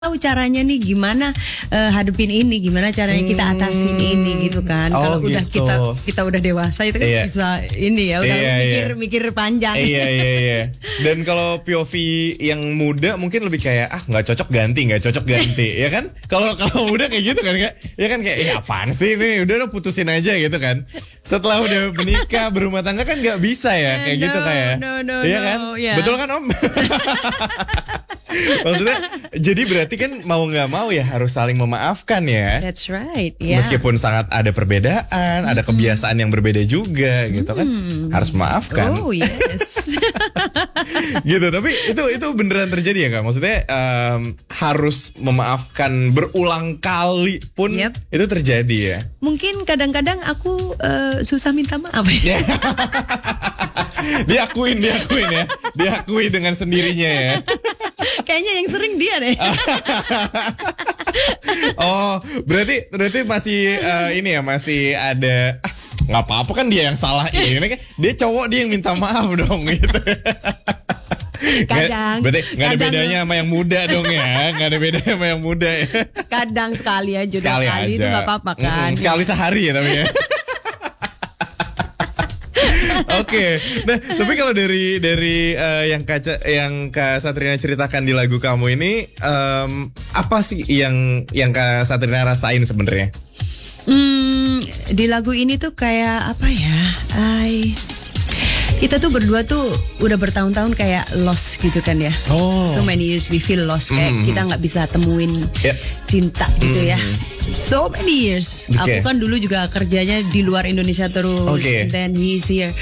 tahu caranya nih gimana hadepin ini, gimana caranya kita atasin ini gitu kan. Kalau udah gitu. kita udah dewasa itu kan bisa ini ya udah mikir panjang. Iya. Dan kalau POV yang muda mungkin lebih kayak nggak cocok ganti ya kan? Kalau muda kayak gitu kan ya kan kayak apaan sih ini udah putusin aja gitu kan. Setelah udah menikah berumah tangga kan nggak bisa ya kayak gitu kayak. Iya kan? Yeah. Betul kan Om? Maksudnya jadi berarti kan mau nggak mau ya harus saling memaafkan ya. That's right. Yeah. Meskipun sangat ada perbedaan, ada kebiasaan yang berbeda juga gitu kan. Harus memaafkan. Oh yes. Gitu, tapi itu beneran terjadi ya Kak? Maksudnya harus memaafkan berulang kali pun itu terjadi ya? Mungkin kadang-kadang aku susah minta maaf ya. Diakui dengan sendirinya ya. Kayaknya yang sering dia deh. Oh, berarti masih ini ya, masih ada nggak apa-apa kan dia yang salah ini kan dia cowok, dia yang minta maaf dong gitu. Kadang berarti nggak ada bedanya sama yang muda dong ya, nggak ada bedanya sama yang muda ya. Kadang sekali aja, sekali itu nggak apa-apa kan. Sekali sehari ya tapi ya. Oke. Nah, tapi kalau dari yang Kak Satrina ceritakan di lagu kamu ini, apa sih yang Kak Satrina rasain sebenarnya? Di lagu ini tuh kayak apa ya? Kita tuh berdua tuh udah bertahun-tahun kayak lost gitu kan ya. So many years we feel lost, kayak kita nggak bisa temuin cinta gitu ya. So many years. Aku kan dulu juga kerjanya di luar Indonesia terus, and then he's here.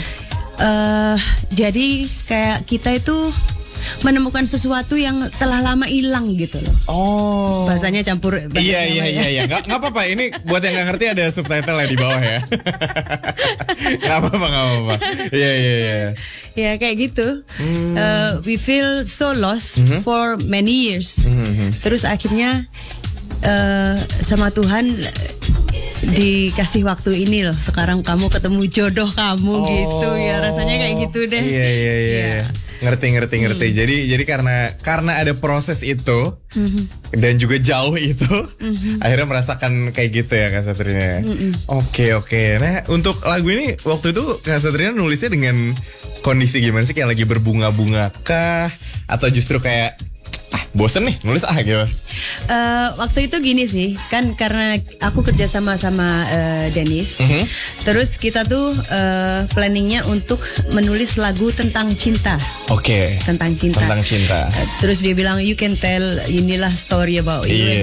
Jadi kayak kita itu menemukan sesuatu yang telah lama hilang gitu loh. Bahasanya campur. Iya. Gak apa-apa. Ini buat yang gak ngerti ada subtitle ya di bawah ya. Gak apa-apa. Iya. Ya kayak gitu. We feel so lost for many years. Terus akhirnya sama Tuhan dikasih waktu ini loh. Sekarang kamu ketemu jodoh kamu gitu ya. Rasanya kayak gitu deh. Iya. Ngerti. Jadi karena ada proses itu dan juga jauh itu, akhirnya merasakan kayak gitu ya Kak Satrina. Oke. Nah, untuk lagu ini waktu itu Kak Satrina nulisnya dengan kondisi gimana sih? Kayak lagi berbunga-bunga kah? Atau justru kayak bosen nih nulis gitu? Waktu itu gini sih, kan karena aku kerja sama Dennis, terus kita tuh planningnya untuk menulis lagu tentang cinta. Tentang cinta. Tentang cinta. Terus dia bilang you can tell inilah story about you, and